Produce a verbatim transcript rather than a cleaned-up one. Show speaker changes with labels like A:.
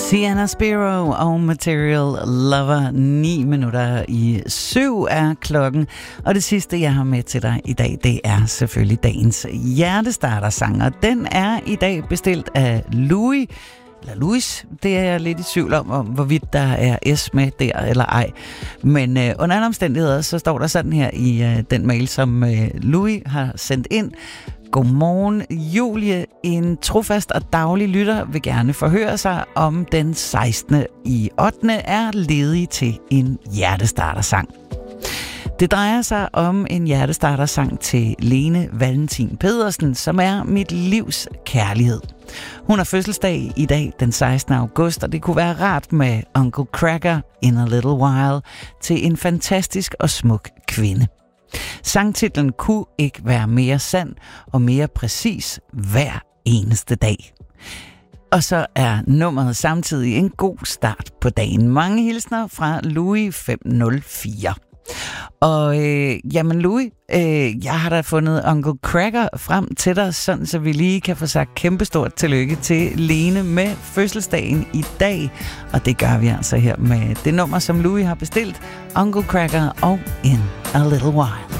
A: Sienna Spiro og Material Lover. Ni minutter i syv er klokken. Og det sidste, jeg har med til dig i dag, det er selvfølgelig dagens hjertestarter-sang. Og den er i dag bestilt af Louis. Eller Louis, det er jeg lidt i tvivl om, om hvorvidt der er S med der eller ej. Men øh, under andre omstændigheder, så står der sådan her i øh, den mail, som øh, Louis har sendt ind. Godmorgen, Julie. En trofast og daglig lytter vil gerne forhøre sig, om den sekstende i ottende er ledig til en hjertestartersang. Det drejer sig om en hjertestartersang til Lene Valentin Pedersen, som er mit livs kærlighed. Hun har fødselsdag i dag, den sekstende august, og det kunne være rart med Uncle Cracker in a Little While til en fantastisk og smuk kvinde. Sangtitlen kunne ikke være mere sand og mere præcis hver eneste dag. Og så er nummeret samtidig en god start på dagen. Mange hilsner fra Louis fem nul fire. Og øh, jamen Louis, øh, jeg har da fundet Uncle Cracker frem til dig, sådan så vi lige kan få sagt kæmpestort tillykke til Lene med fødselsdagen i dag. Og det gør vi altså her med det nummer, som Louis har bestilt, Uncle Cracker og In a Little While.